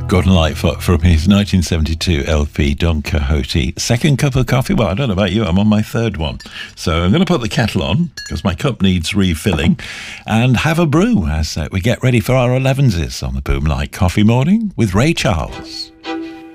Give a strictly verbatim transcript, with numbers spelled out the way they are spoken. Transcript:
Gordon Lightfoot from his nineteen seventy-two L P Don Quixote. Second cup of coffee? Well, I don't know about you, I'm on my third one. So I'm going to put the kettle on because my cup needs refilling and have a brew as uh, we get ready for our elevenses on the Boomlight Coffee Morning with Ray Charles.